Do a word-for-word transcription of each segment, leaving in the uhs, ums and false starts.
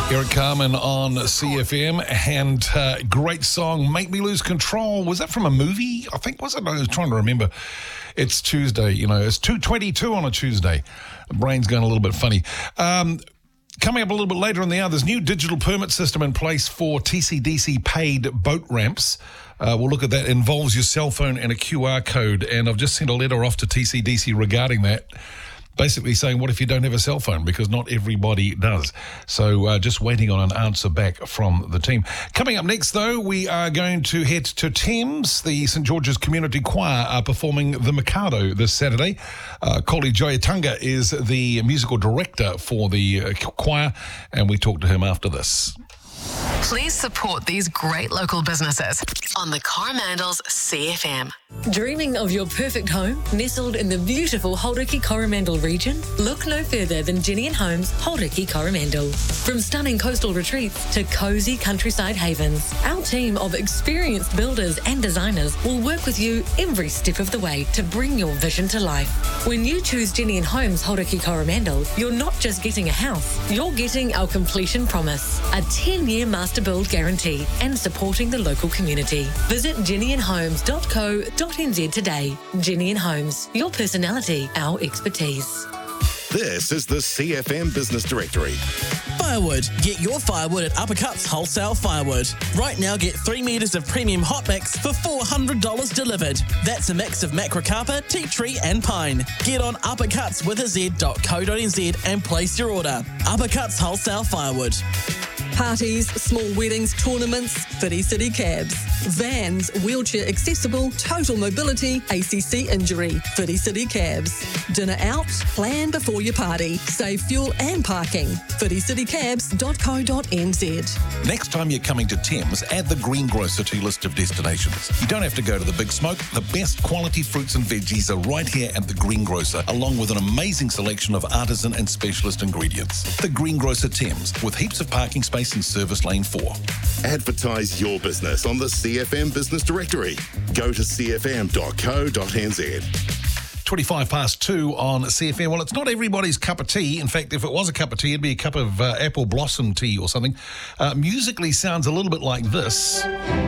Eric Carmen on C F M, and uh, great song, Make Me Lose Control. Was that from a movie? I think, was it? I was trying to remember. It's Tuesday, you know, it's two twenty-two on a Tuesday. The brain's going a little bit funny. Um, coming up a little bit later in the hour, there's a new digital permit system in place for T C D C paid boat ramps. Uh, we'll look at that. It involves your cell phone and a Q R code, and I've just sent a letter off to T C D C regarding that. Basically saying, what if you don't have a cell phone? Because not everybody does. So uh, just waiting on an answer back from the team. Coming up next, though, we are going to head to Thames. The St George's Community Choir are performing The Mikado this Saturday. Uh, Koli Joyatunga is the musical director for the uh, choir, and we talk to him after this. Please support these great local businesses on the Coromandels C F M. Dreaming of your perfect home nestled in the beautiful Hauraki Coromandel region? Look no further than Jenny and Homes Hauraki Coromandel. From stunning coastal retreats to cosy countryside havens, our team of experienced builders and designers will work with you every step of the way to bring your vision to life. When you choose Jenny and Homes Hauraki Coromandel, you're not just getting a house, you're getting our completion promise, a ten-year master build guarantee, and supporting the local community. Visit jenny and homes dot co dot n z today. Jenny and Homes, your personality, our expertise. This is the C F M Business Directory. Firewood. Get your firewood at Uppercuts Wholesale Firewood. Right now, get three metres of premium hot mix for four hundred dollars delivered. That's a mix of macrocarpa, tea tree and pine. Get on uppercuts with a z dot co dot n z and place your order. Uppercuts Wholesale Firewood. Parties, small weddings, tournaments, Whiti City Cabs. Vans, wheelchair accessible, total mobility, A C C injury, Whiti City Cabs. Dinner out, plan before your party. Save fuel and parking. whiti city cabs dot co dot n z. Next time you're coming to Thames, add the Greengrocer to your list of destinations. You don't have to go to the Big Smoke. The best quality fruits and veggies are right here at the Greengrocer, along with an amazing selection of artisan and specialist ingredients. The Greengrocer Thames, with heaps of parking space in Service Lane four. Advertise your business on the C F M Business Directory. Go to c f m dot co dot n z. twenty-five past two on C F M. Well, it's not everybody's cup of tea. In fact, if it was a cup of tea, it'd be a cup of uh, apple blossom tea or something. Uh, musically sounds a little bit like this.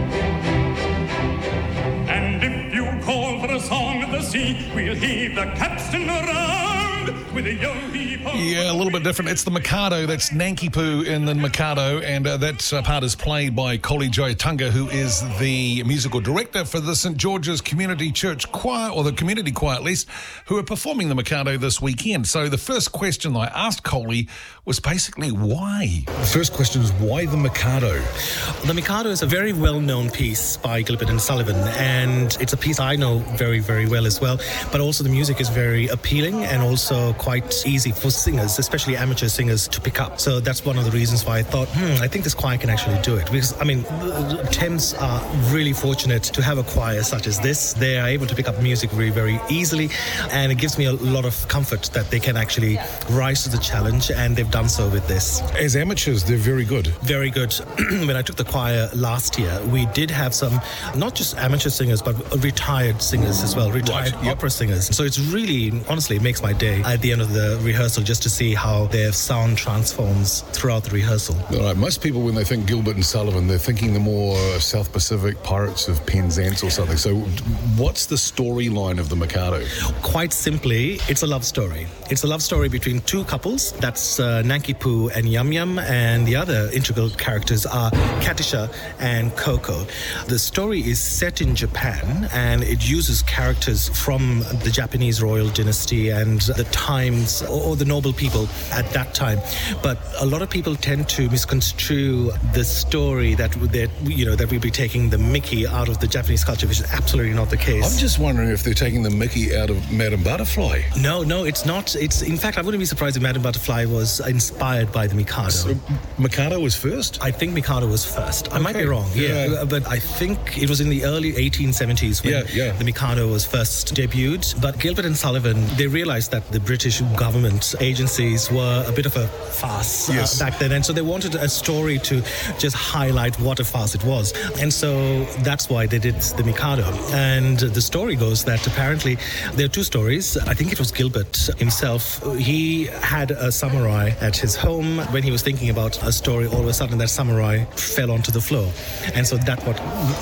And if you call for a song of the sea, we'll heave the capstan around with a yo-hee-ho. Yeah, a little bit different. It's the Mikado. That's Nanki Poo in the Mikado, and uh, that uh, part is played by Koli Joyatunga, who is the musical director for the St George's Community Church Choir, or the Community Choir at least, who are performing the Mikado this weekend. So the first question I asked Koli was basically why? The first question is why the Mikado? The Mikado is a very well-known piece by Gilbert and Sullivan, and it's a piece I know very, very well as well, but also the music is very appealing and also quite easy for singers, especially amateur singers, to pick up. So that's one of the reasons why I thought, hmm, I think this choir can actually do it. Because, I mean, Thames are really fortunate to have a choir such as this. They are able to pick up music very, very easily, and it gives me a lot of comfort that they can actually rise to the challenge, and they've done so with this. As amateurs, they're very good. Very good. When I took the choir last year, we did have some, not just amateur singers, but retired singers as well, retired right. opera yep. singers. So it's really, honestly, it makes my day at the end of the rehearsal just to see how their sound transforms throughout the rehearsal. All right. Most people, when they think Gilbert and Sullivan, they're thinking the more South Pacific Pirates of Penzance or something. So what's the storyline of the Mikado? Quite simply, it's a love story. It's a love story between two couples. That's uh, Nanki Poo and Yum Yum, and the other integral characters are Katisha and Coco. The story is set in Japan, and it uses characters from the Japanese royal dynasty and the times, or, or the noble people at that time. But a lot of people tend to misconstrue the story that that you know that we'd be taking the Mickey out of the Japanese culture, which is absolutely not the case. I'm just wondering if they're taking the Mickey out of Madame Butterfly. No, no, it's not. It's in fact, I wouldn't be surprised if Madame Butterfly was inspired by the Mikado. So Mikado was first? I think Mikado was first. I okay. might be wrong. Yeah. yeah, but I think it was in the early eighteen seventies when yeah, yeah. the Mikado was first debuted. But Gilbert and Sullivan, they realized that the the British government agencies were a bit of a farce Yes. uh, back then. And so they wanted a story to just highlight what a farce it was. And so that's why they did The Mikado. And the story goes that apparently there are two stories. I think it was Gilbert himself. He had a samurai at his home. When he was thinking about a story, all of a sudden that samurai fell onto the floor. And so that what